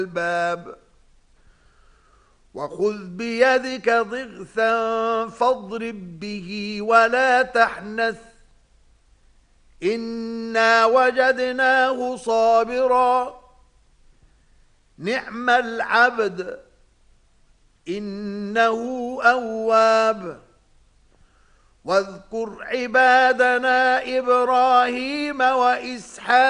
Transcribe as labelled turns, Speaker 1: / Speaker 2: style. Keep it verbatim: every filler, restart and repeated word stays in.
Speaker 1: الباب وخذ بيدك ضغثا فاضرب به ولا تحنث إنا وجدناه صابرا نعم العبد إنه أواب واذكر عبادنا إبراهيم وإسحاق